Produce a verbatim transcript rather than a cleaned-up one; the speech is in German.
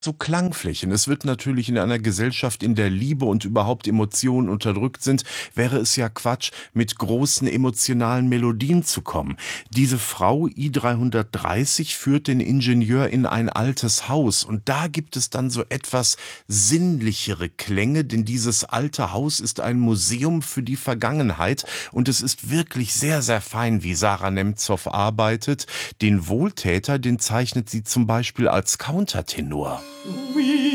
So Klangflächen. Es wird natürlich in einer Gesellschaft, in der Liebe und überhaupt Emotionen unterdrückt sind, wäre es ja Quatsch, mit großen emotionalen Melodien zu kommen. Diese Frau I dreihundertdreißig führt den Ingenieur in ein altes Haus und da gibt es dann so etwas sinnlichere Klänge, denn dieses alte Haus ist ein Museum für die Vergangenheit und es ist wirklich sehr, sehr fein, wie Sarah Nemtsov arbeitet. Den Wohltäter, den zeichnet sie zum Beispiel als Countertenor. Oui.